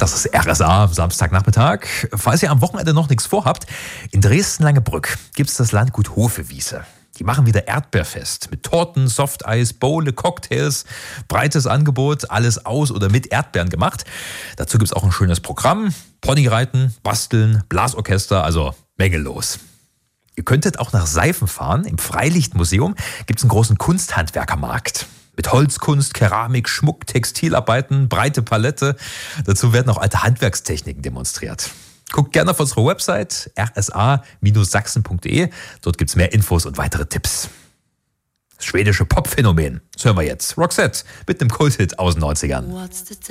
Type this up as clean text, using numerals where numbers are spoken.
Das ist RSA, Samstagnachmittag. Falls ihr am Wochenende noch nichts vorhabt, in Dresden-Langebrück gibt es das Landgut Hofewiese. Die machen wieder Erdbeerfest mit Torten, Softeis, Bowle, Cocktails, breites Angebot, alles aus oder mit Erdbeeren gemacht. Dazu gibt es auch ein schönes Programm, Ponyreiten, Basteln, Blasorchester, also Menge los. Ihr könntet auch nach Seifen fahren. Im Freilichtmuseum gibt es einen großen Kunsthandwerkermarkt. Mit Holzkunst, Keramik, Schmuck, Textilarbeiten, breite Palette. Dazu werden auch alte Handwerkstechniken demonstriert. Guckt gerne auf unsere Website rsa-sachsen.de. Dort gibt es mehr Infos und weitere Tipps. Das schwedische Popphänomen. Das hören wir jetzt. Roxette mit einem Kulthit aus den 90ern.